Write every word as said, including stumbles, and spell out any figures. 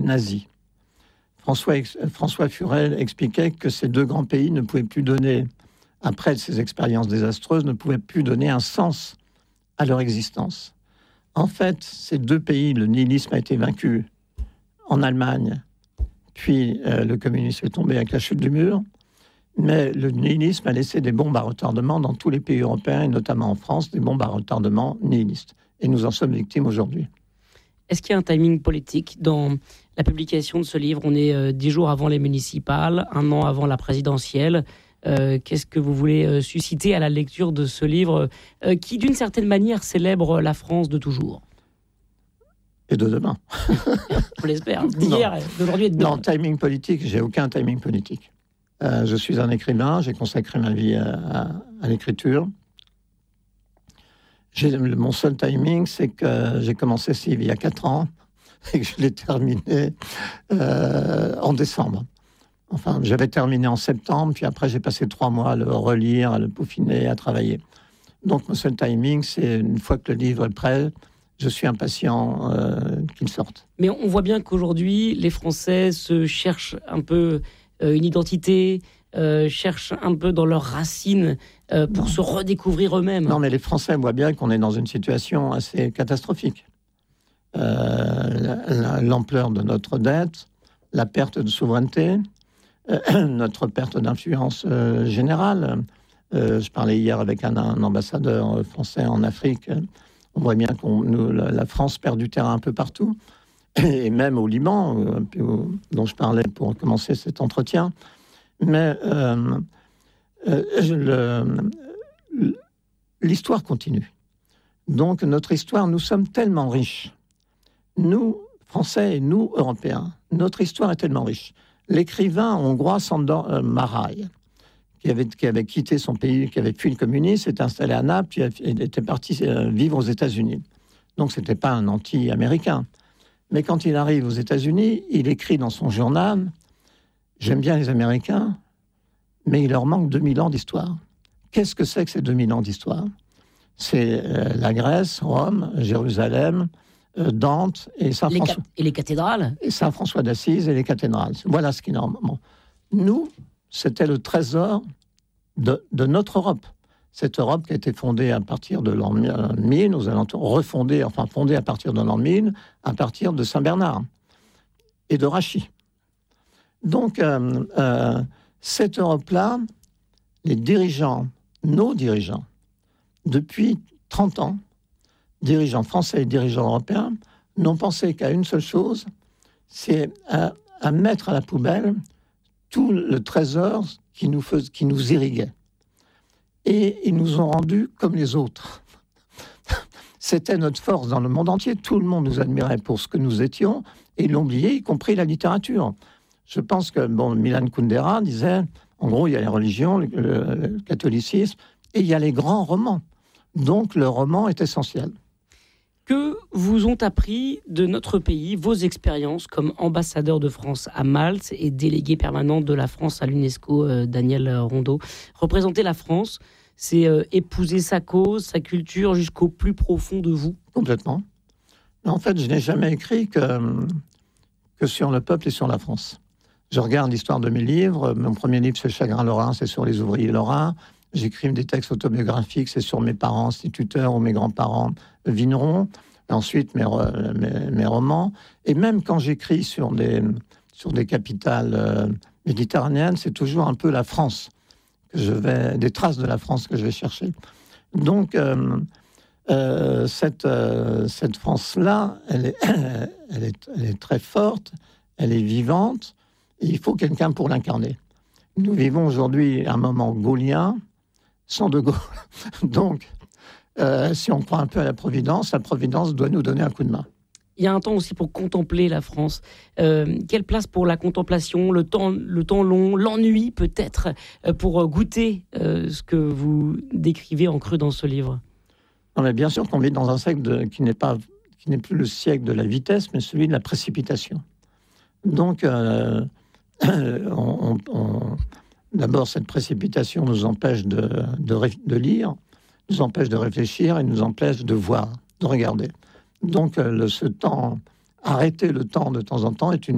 nazis. François, François Furel expliquait que ces deux grands pays ne pouvaient plus donner, après ces expériences désastreuses, ne pouvaient plus donner un sens à leur existence. En fait, ces deux pays, le nihilisme a été vaincu en Allemagne, puis euh, le communisme est tombé avec la chute du mur, mais le nihilisme a laissé des bombes à retardement dans tous les pays européens, et notamment en France, des bombes à retardement nihilistes. Et nous en sommes victimes aujourd'hui. Est-ce qu'il y a un timing politique dans la publication de ce livre? On est euh, dix jours avant les municipales, un an avant la présidentielle. Euh, qu'est-ce que vous voulez euh, susciter à la lecture de ce livre euh, qui, d'une certaine manière, célèbre la France de toujours? Et de demain. On l'espère. D'hier, d'aujourd'hui et de demain. Non, timing politique, j'ai aucun timing politique. Euh, je suis un écrivain, j'ai consacré ma vie à, à, à l'écriture. J'ai, mon seul timing, c'est que j'ai commencé ce livre il y a quatre ans et que je l'ai terminé euh, en décembre. Enfin, j'avais terminé en septembre, puis après j'ai passé trois mois à le relire, à le peaufiner, à travailler. Donc mon seul timing, c'est une fois que le livre est prêt, je suis impatient euh, qu'il sorte. Mais on voit bien qu'aujourd'hui, les Français se cherchent un peu euh, une identité, euh, cherchent un peu dans leurs racines euh, pour non. se redécouvrir eux-mêmes. Non, mais les Français voient bien qu'on est dans une situation assez catastrophique. Euh, l'ampleur de notre dette, la perte de souveraineté, euh, notre perte d'influence euh, générale. Euh, je parlais hier avec un, un ambassadeur français en Afrique. On voit bien que la France perd du terrain un peu partout, et même au Liban, où, dont je parlais pour commencer cet entretien. Mais euh, euh, le, l'histoire continue. Donc notre histoire, nous sommes tellement riches. Nous, Français et nous, Européens, notre histoire est tellement riche. L'écrivain hongrois Sándor Márai, qui avait, qui avait quitté son pays, qui avait fui le communisme, s'est installé à Naples, puis il était parti vivre aux États-Unis. Donc, ce n'était pas un anti-américain. Mais quand il arrive aux États-Unis, il écrit dans son journal « J'aime bien les Américains, mais il leur manque deux mille ans d'histoire. » Qu'est-ce que c'est que ces deux mille ans d'histoire? C'est euh, la Grèce, Rome, Jérusalem, euh, Dante et Saint-François. Les ca- et les cathédrales. Et Saint-François d'Assise et les cathédrales. Voilà ce qui est normalement. Nous, c'était le trésor de, de notre Europe. Cette Europe qui a été fondée à partir de l'an mille, nous allons refonder, enfin fondée à partir de l'an mille, à partir de Saint-Bernard et de Rachis. Donc, euh, euh, cette Europe-là, les dirigeants, nos dirigeants, depuis trente ans, dirigeants français et dirigeants européens, n'ont pensé qu'à une seule chose, c'est à, à mettre à la poubelle tout le trésor qui nous, fais, qui nous irriguait. Et ils nous ont rendus comme les autres. C'était notre force dans le monde entier. Tout le monde nous admirait pour ce que nous étions, et ils l'ont oublié, y compris la littérature. Je pense que, bon, Milan Kundera disait, en gros, il y a les religions, le, le, le catholicisme, et il y a les grands romans. Donc, le roman est essentiel. Que vous ont appris de notre pays vos expériences comme ambassadeur de France à Malte et délégué permanent de la France à l'UNESCO, euh, Daniel Rondeau? Représenter la France, c'est euh, épouser sa cause, sa culture jusqu'au plus profond de vous? Complètement. En fait, je n'ai jamais écrit que, que sur le peuple et sur la France. Je regarde l'histoire de mes livres. Mon premier livre, c'est Chagrin lorrain, c'est sur les ouvriers lorrains. J'écris des textes autobiographiques, c'est sur mes parents instituteurs ou mes grands-parents vignerons. Ensuite, mes, mes, mes romans. Et même quand j'écris sur des, sur des capitales euh, méditerranéennes, c'est toujours un peu la France que je vais, des traces de la France que je vais chercher. Donc, euh, euh, cette, euh, cette France-là, elle est, elle, est, elle est très forte, elle est vivante, et il faut quelqu'un pour l'incarner. Nous vivons aujourd'hui un moment gaullien, sans De Gaulle. Donc, euh, si on croit un peu à la Providence, la Providence doit nous donner un coup de main. Il y a un temps aussi pour contempler la France. Euh, quelle place pour la contemplation, le temps, le temps long, l'ennui peut-être, euh, pour goûter euh, ce que vous décrivez en creux dans ce livre? Non, mais bien sûr qu'on vit dans un siècle de, qui n'est pas, qui n'est plus le siècle de la vitesse, mais celui de la précipitation. Donc, euh, on, on, on, d'abord, cette précipitation nous empêche de, de, de lire, nous empêche de réfléchir et nous empêche de voir, de regarder. Donc, le, ce temps, arrêter le temps de temps en temps est une